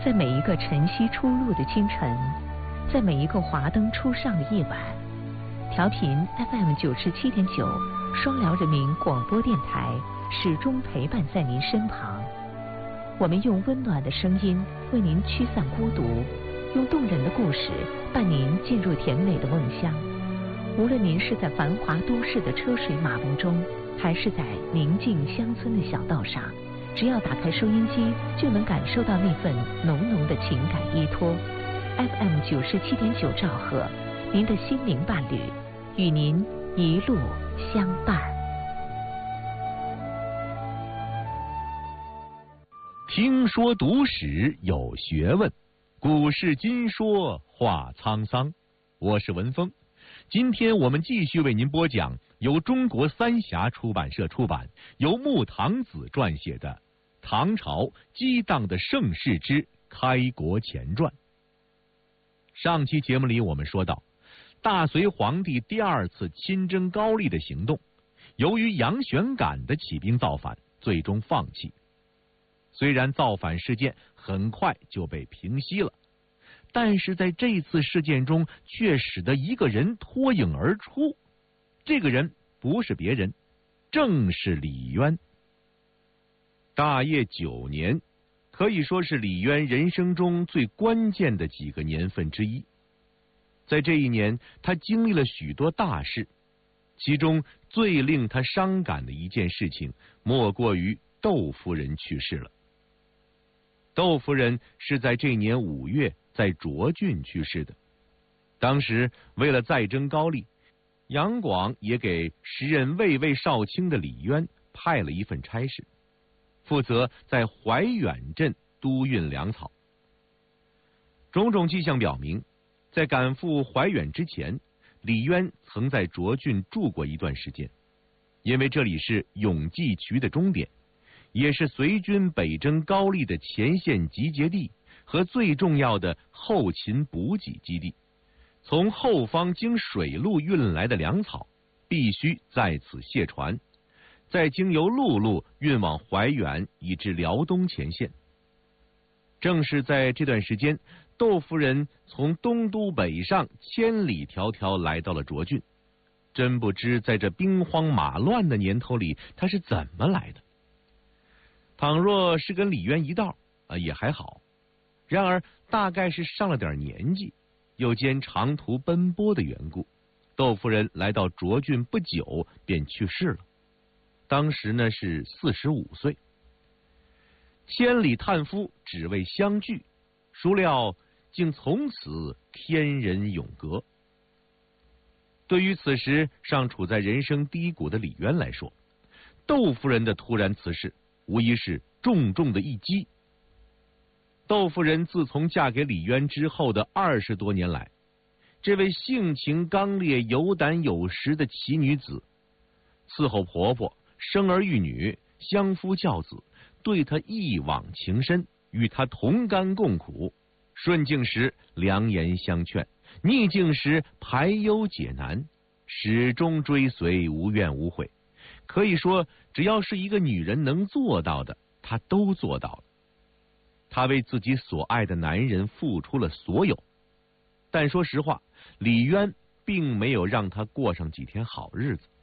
在每一个晨曦初露的清晨，在每一个华灯初上的夜晚，调频 FM 97.9双辽人民广播电台始终陪伴在您身旁。我们用温暖的声音为您驱散孤独，用动人的故事伴您进入甜美的梦乡。无论您是在繁华都市的车水马龙中，还是在宁静乡村的小道上，只要打开收音机，就能感受到那份浓浓的情感依托。FM 97.9兆赫，您的心灵伴侣，与您一路相伴。 听说读史有学问，古事今说话沧桑。我是文峰，今天我们继续为您播讲由中国三峡出版社出版、由穆唐子撰写的《唐朝激荡的盛世之开国前传》。上期节目里我们说到，大隋皇帝第二次亲征高丽的行动，由于杨玄感的起兵造反，最终放弃。虽然造反事件很快就被平息了，但是在这次事件中却使得一个人脱颖而出。这个人不是别人，正是李渊。大业9年，可以说是李渊人生中最关键的几个年份之一。在这一年，他经历了许多大事，其中最令他伤感的一件事情，莫过于窦夫人去世了。窦夫人是在这年5月在涿郡去世的。当时为了再征高丽，杨广也给时任卫尉少卿的李渊派了一份差事，负责在怀远镇督运粮草。种种迹象表明，在赶赴怀远之前，李渊曾在涿郡住过一段时间，因为这里是永济渠的终点，也是隋军北征高丽的前线集结地和最重要的后勤补给基地。从后方经水路运来的粮草必须在此卸船，再经由陆路运往怀远以至辽东前线。正是在这段时间，窦夫人从东都北上千里迢迢来到了涿郡。真不知在这兵荒马乱的年头里，她是怎么来的。倘若是跟李渊一道也还好，然而大概是上了点年纪，又兼长途奔波的缘故，窦夫人来到涿郡不久便去世了。当时呢是45岁。千里探夫只为相聚，孰料竟从此天人永隔。对于此时尚处在人生低谷的李渊来说，窦夫人的突然辞世无疑是重重的一击。窦夫人自从嫁给李渊之后的20多年来，这位性情刚烈、有胆有识的奇女子，伺候婆婆，生儿育女，相夫教子，对她一往情深，与她同甘共苦，顺境时良言相劝，逆境时排忧解难，始终追随，无怨无悔。可以说，只要是一个女人能做到的，她都做到了。她为自己所爱的男人付出了所有，但说实话，李渊并没有让她过上几天好日子。